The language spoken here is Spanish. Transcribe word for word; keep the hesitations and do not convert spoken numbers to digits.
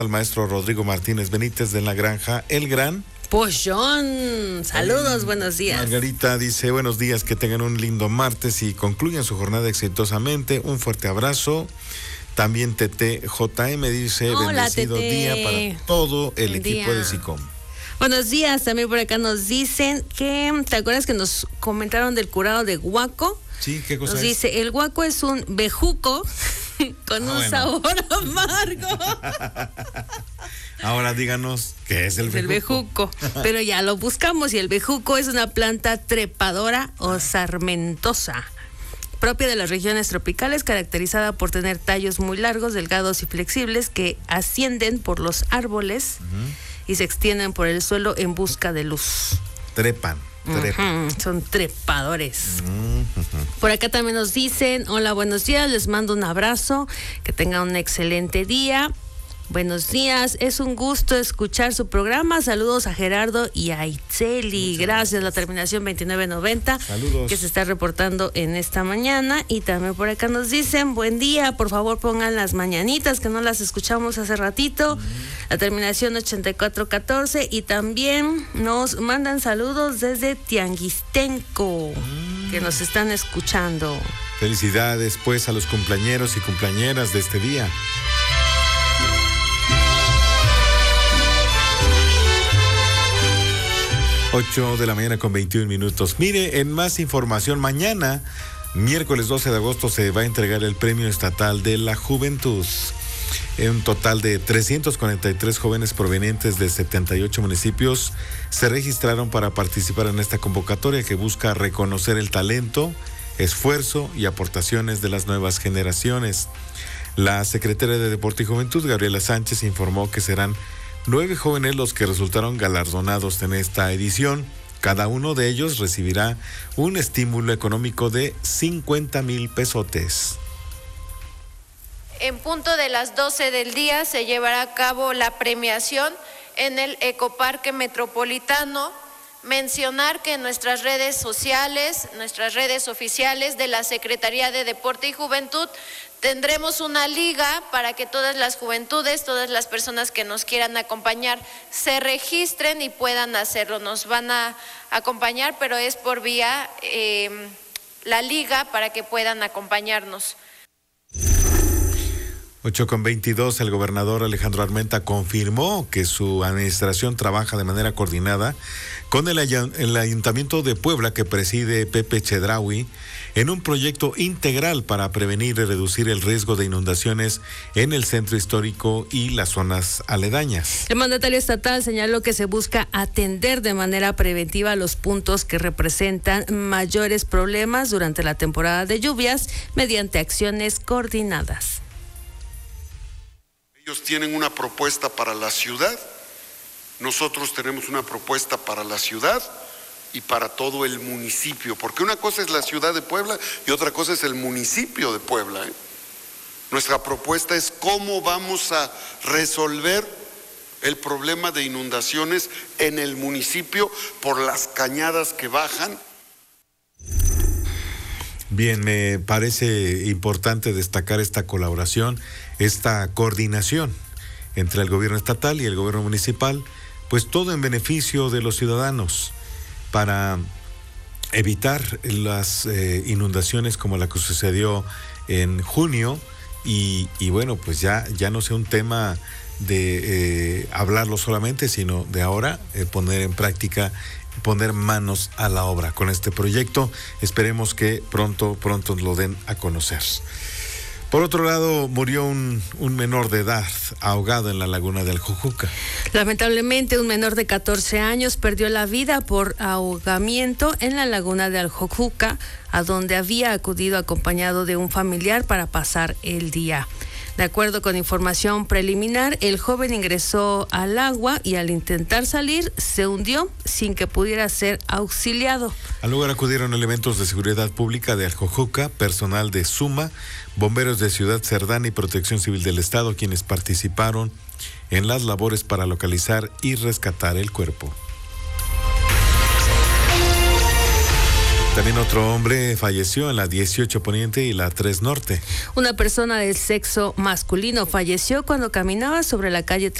Al maestro Rodrigo Martínez Benítez de la granja El Gran Pollón. Saludos, buenos días. Margarita dice, buenos días, que tengan un lindo martes y concluyan su jornada exitosamente. Un fuerte abrazo. También Tete J M dice, hola, bendecido Tete. día para todo el Buen equipo día. de SICOM. Buenos días, también por acá nos dicen que, ¿te acuerdas que nos comentaron del curado de guaco? Sí, ¿qué cosa Nos es? dice, el guaco es un bejuco con Ah, un bueno. sabor amargo. Ahora díganos, ¿qué es el Es el bejuco? bejuco. Pero ya lo buscamos y el bejuco es una planta trepadora o sarmentosa, propia de las regiones tropicales, caracterizada por tener tallos muy largos, delgados y flexibles que ascienden por los árboles Uh-huh. y se extienden por el suelo en busca de luz. Trepan, trepan. Ujú, son trepadores. Uh-huh. Por acá también nos dicen, hola, buenos días, les mando un abrazo, que tengan un excelente día. Buenos días, es un gusto escuchar su programa. Saludos a Gerardo y a Itzeli. Gracias, la terminación veintinueve noventa. Saludos. Que se está reportando en esta mañana. Y también por acá nos dicen, buen día, por favor pongan las mañanitas, que no las escuchamos hace ratito. Mm. La terminación ochenta y cuatro catorce. Y también nos mandan saludos desde Tianguistenco, mm. que nos están escuchando. Felicidades pues a los cumpleañeros y cumpleañeras de este día. ocho de la mañana con veintiún minutos. Mire, en más información, mañana, miércoles doce de agosto, se va a entregar el Premio Estatal de la Juventud. Un total de trescientos cuarenta y tres jóvenes provenientes de setenta y ocho municipios se registraron para participar en esta convocatoria que busca reconocer el talento, esfuerzo y aportaciones de las nuevas generaciones. La secretaria de Deporte y Juventud, Gabriela Sánchez, informó que serán nueve jóvenes los que resultaron galardonados en esta edición. Cada uno de ellos recibirá un estímulo económico de cincuenta mil pesotes. En punto de las doce del día se llevará a cabo la premiación en el Ecoparque Metropolitano. Mencionar que en nuestras redes sociales, nuestras redes oficiales de la Secretaría de Deporte y Juventud, tendremos una liga para que todas las juventudes, todas las personas que nos quieran acompañar, se registren y puedan hacerlo. Nos van a acompañar, pero es por vía eh, la liga para que puedan acompañarnos. ocho con veintidós, el gobernador Alejandro Armenta confirmó que su administración trabaja de manera coordinada con el, el Ayuntamiento de Puebla, que preside Pepe Chedraui, en un proyecto integral para prevenir y reducir el riesgo de inundaciones en el centro histórico y las zonas aledañas. El mandatario estatal señaló que se busca atender de manera preventiva los puntos que representan mayores problemas durante la temporada de lluvias mediante acciones coordinadas. Ellos tienen una propuesta para la ciudad, nosotros tenemos una propuesta para la ciudad y para todo el municipio, porque una cosa es la ciudad de Puebla y otra cosa es el municipio de Puebla, ¿eh? Nuestra propuesta es cómo vamos a resolver el problema de inundaciones en el municipio por las cañadas que bajan. Bien, me parece importante destacar esta colaboración, esta coordinación entre el gobierno estatal y el gobierno municipal, pues todo en beneficio de los ciudadanos, para evitar las eh, inundaciones como la que sucedió en junio y, y bueno, pues ya, ya no sea un tema de eh, hablarlo solamente, sino de ahora eh, poner en práctica, poner manos a la obra con este proyecto. Esperemos que pronto, pronto lo den a conocer. Por otro lado, murió un, un menor de edad ahogado en la laguna del Jojuca. Lamentablemente, un menor de catorce años perdió la vida por ahogamiento en la laguna de Aljojuca, a donde había acudido acompañado de un familiar para pasar el día. De acuerdo con información preliminar, el joven ingresó al agua y al intentar salir se hundió sin que pudiera ser auxiliado. Al lugar acudieron elementos de seguridad pública de Aljojuca, personal de SUMA, bomberos de Ciudad Cerdán y Protección Civil del Estado, quienes participaron en las labores para localizar y rescatar el cuerpo. También otro hombre falleció en la dieciocho Poniente y la tres Norte. Una persona del sexo masculino falleció cuando caminaba sobre la calle